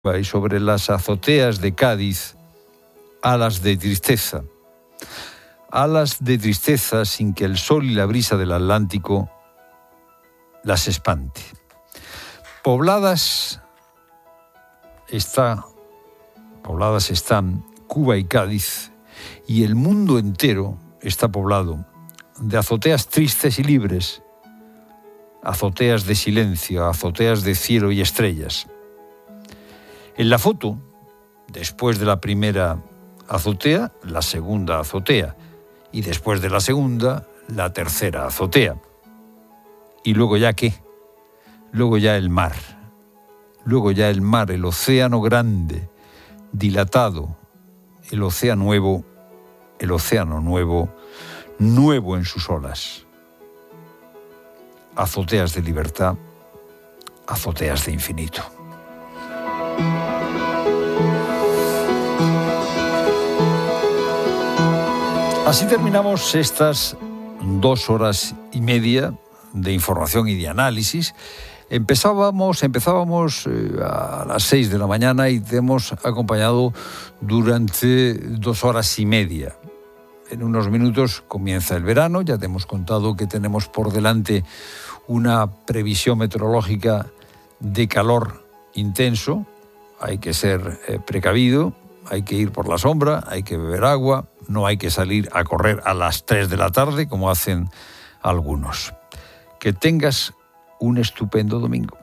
y sobre las azoteas de Cádiz, alas de tristeza. Alas de tristeza sin que el sol y la brisa del Atlántico las espante. Pobladas están Cuba y Cádiz, y el mundo entero está poblado de azoteas tristes y libres, azoteas de silencio, azoteas de cielo y estrellas. En la foto, después de la primera azotea, la segunda azotea, y después de la segunda, la tercera azotea. ¿Y luego ya qué? Luego ya el mar. Luego ya el mar, el océano grande, dilatado, el océano nuevo, nuevo en sus olas. Azoteas de libertad, azoteas de infinito. Así terminamos estas 2 horas y media de información y de análisis. Empezábamos a las 6 de la mañana y te hemos acompañado durante 2 horas y media. En unos minutos comienza el verano, ya te hemos contado que tenemos por delante una previsión meteorológica de calor intenso. Hay que ser precavido, hay que ir por la sombra, hay que beber agua, no hay que salir a correr a las 3 de la tarde como hacen algunos. Que tengas un estupendo domingo.